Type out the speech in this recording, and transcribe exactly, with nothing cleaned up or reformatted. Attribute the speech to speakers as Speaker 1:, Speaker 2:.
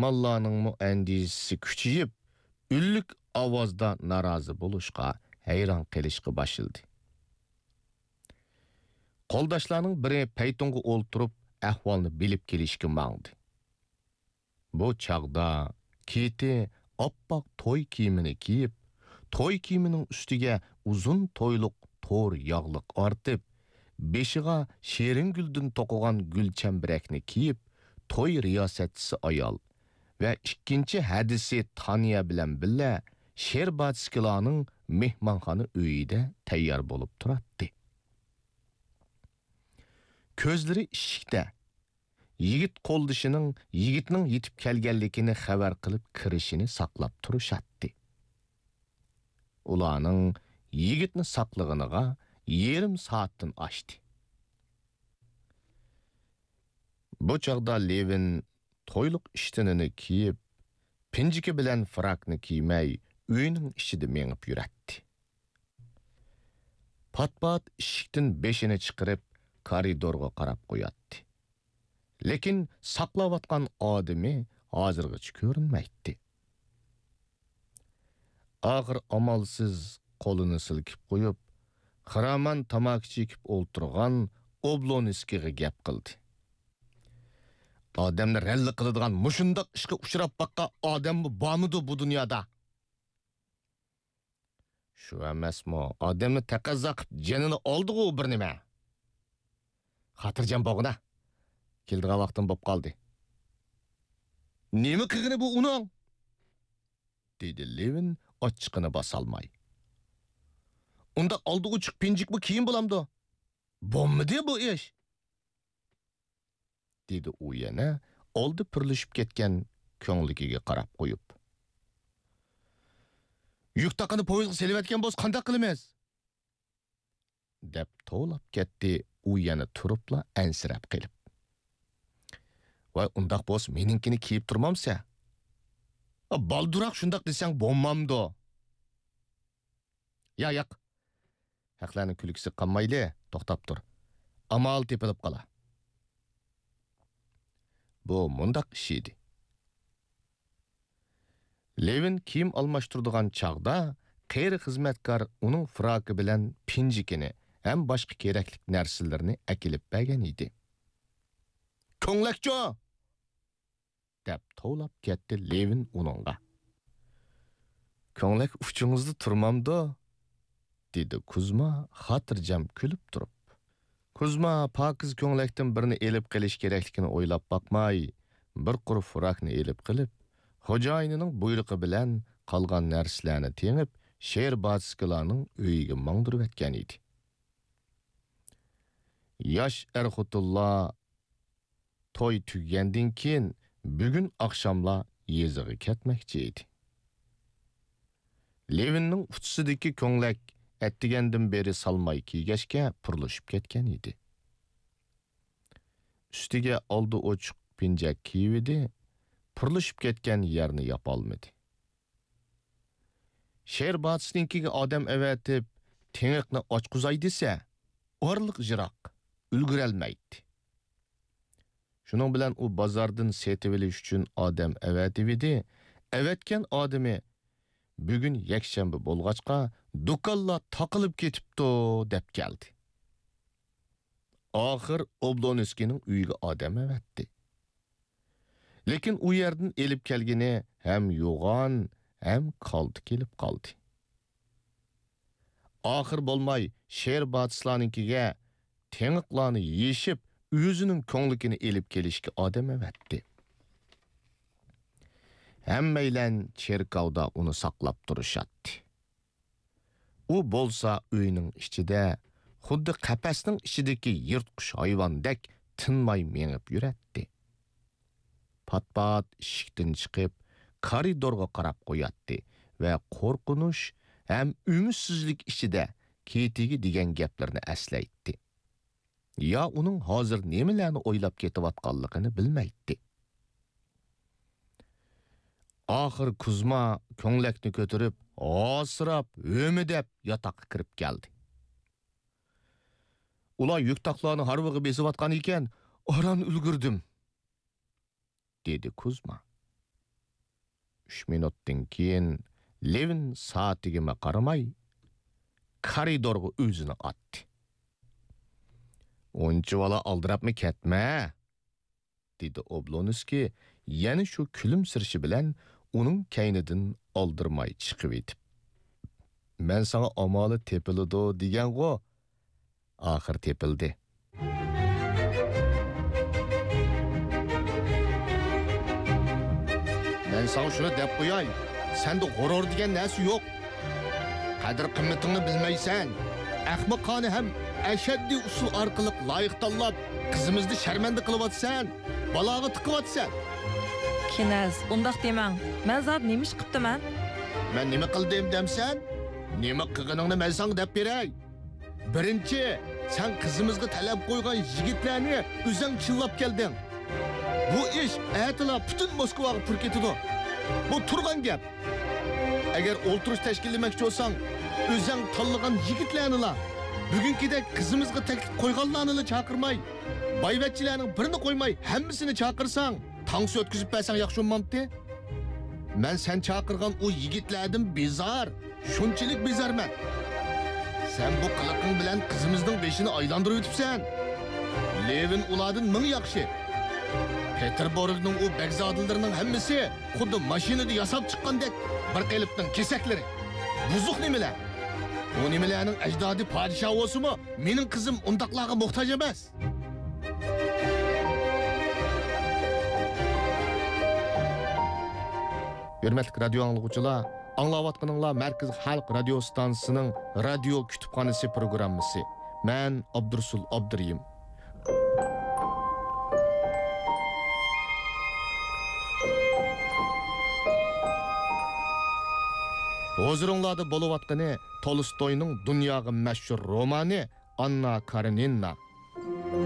Speaker 1: mehmonlarning muandisi kuchayib, ülük ovozda norozi bo'lishga, hayron qilishga başladı. Qo'ldashlarning biri paytonga o'ltirib, ahvolni bilib kelishga mangdi. Bu chaqda Keti oppoq to'y kiyimini kiyib, to'y kiyimining ustiga uzun to'yliq to'r yog'liq ortib, beshiga sherin guldan to'qigan gulchambirakni kiyib, to'y riyosatchisi ayol va ikkinchi hadisi Taniya bilan billa Sherbatskilarning mehmonxona uyida tayyor bo'lib turadi. Ko'zlari ishikda. Yigit qo'ldishining yigitning yetib kelganligini xabar qilib kirishini saqlab turishadi. Ularning yigitni saqlig'iniga yarim soatdan oshdi. Bu chaqda Levin to'yliq ishtinini kiyib, pinjiki bilan frakni kiymay, uyning ichida mengib yuradi. Pat-pat ishikdan beshini chiqarib, koridorga qarab qo'yadi. Lekin saqlayotgan odami hozirgacha ko'rinmaydi. Og'ir amalsiz qo'lini silkib qo'yib, xiraman tamaki chekib o'ltirgan Oblonskiga gap qildi. Odamni ralli qiladigan mushundoq ishga uchrab baqqan odam bormidi bu dunyoda? Shu emasmi, odamni taqozo qilib janini oldi-ku bir nima. Xotirjam bo'g'ina. Keldigan vaqtim bo'p qoldi. Nima qilgani bu uning? Dedi Levin ochiqini bosolmay. Unda oldi uchiq pinjik bu kiyim bo'lamdi. Bo'lmidi bu ish. Dedi u yana oldi purilishib ketgan ko'ngligiga qarab qo'yib. Yuk taqini poyizga selib bo'z qanday qilamiz? Deb to'lab ketdi u yana turibla ansirab qilib. Voy undaq bo'z meninkini kiyib turmamsa? Balduroq shundaq desang bo'lmamdi. Ya yo'q. Haqlarning kulgisi qolmaydi, to'xtab tur. Amal tepilib qola. Bu mundaq ish edi. Levin kiyim almashtiradigan chaqda qeyri xizmatkor uning fraki bilan pinjikini ham boshqa kerakli narsalarni akilib bergan edi. Ko'nglakcho! Deb to'lab ketdi Levin uningga. Ko'nglak uchingizda turmamdi, dedi Kuzma xotirjam kulib turib. Kuzma pokiz ko'nglakdan birini elib qilish kerakligini o'ylab boqmay, bir quruq frakni elib qilib, xo'jayinining buyrug'i bilan qolgan narsalarni tengib, Sherbatskilarning uyiga mangdirib etgan edi. Yosh Erxutulla to'y tugagandan keyin bugun oqshomla yezig'i ketmoqchi edi. Levinning uchsidagi ko'nglak attigandan beri salmay kiygashga purilishib ketgan edi. Ustiga oldi ochiq pinjak kiydi, purilishib ketgan yerni yopolmadi. Sherbatsninkiga odam avatib, tengiqni ochquzay desa, orliq jiroq, ulgurolmaydi. Shuning bilan u bozordan setib olish uchun odam avatib edi. Avatgan odami bugun yakshanba bo'lg'achqa do'konlar taqilib ketibdi deb keldi. Oxir Oblonskining uyiga odam avatdi. Lekin u yerdan elib kelgani ham yo'g'on, ham qoldi kelib qoldi. Oxir bo'lmay Sherbatslarninkiga tengiqlarni yeshib, o'zining ko'ngligini elib kelishga odam avatdi. Hammaylan cherkovda uni saqlab turishadi. U bo'lsa uyning ichida, xuddi qafasning ichidagi yirtqich hayvondek tinmay mengib yuradi. Pat-pat eshikdan chiqib, koridorga qarab qo'yadi va qo'rqinish ham umidsizlik ichida Ketiga degan gaplarni aslaydi. Ya uning hozir nimalarni o'ylab ketayotganligini bilmaydi. Oxir Kuzma ko'nglakni ko'tarib, osirab, o'mi deb yotoqqa kirib keldi. Ular yuktaqlarni harviga besib atgan ekan, oran ulgurdim, dedi Kuzma. uch minutdan keyin Levin soatiga qaramay koridorga o'zini atdi. "O'nchi bola aldirabmi ketma?" dedi Oblonskiy yana shu kulimsirishi bilan uning kaynidan oldirmay chiqib etib. "Men sana amali tepildi degan-g'o." Oxir tepildi. "Men sana shuni deb qo'yay, senda g'urur degan narsa yo'q. Qadr qimmatingni bilmaysan. Ahmoqona ham ashaddiy usul orqali loyiq tanlab, qizimizni sharmanda qilyapsan, baloga tiqyapsan."
Speaker 2: Kinaz, undaq demang. Men zot nima ish qilibdiman?
Speaker 1: "Men nima qildim demsan? Nima qilganingni men senga deb beray. Birinchi, sen qizimizga talab qo'ygan yigitlarni o'zing chillab kelding. Bu ish aytila butun Moskvaga pur ketdi. Bu turgan gap. Agar o'ltirish tashkillamoqchi bo'lsang, o'zing tanlagan yigitlarni bugünkidek qizimizga taklif qo'yganlarni chaqirmay, boyvachchilarning birini qo'ymay, hammasini chaqirsang, tangsi o'tkazib bersang yaxshi bo'lmamdi? Men sen chaqirgan o yigitlardan bezar, shunchalik bezarman. Sen bu qiliqing bilan qizimizning beshini aylantirib o'tibsan. Levin ulardan ming yaxshi. Peterburgning o begzodilarining hammasi xuddi mashinada yasab chiqqandek bir qilibning kesaklari. Buzuq nimalar? Bu nimalarning ajdodi podshoh bo'lsa-mu, mening qizim undaqlarga muhtoj emas. Hürmetli radio anlıqçılar, anlayatqanыңlar Merkez Halk Radio Stansiyasining radio kütüphanesi programmasi. Men Abdursul Abduriyim. Huzuringlarda bo'layotgani Tolstoyning dunyoga mashhur romani Anna Karenina.